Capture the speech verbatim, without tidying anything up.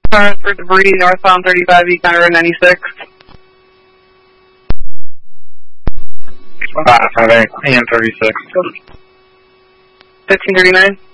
Current for debris northbound thirty-five, East County Road ninety-six. five five eight, A M thirty-six. fifteen thirty-nine.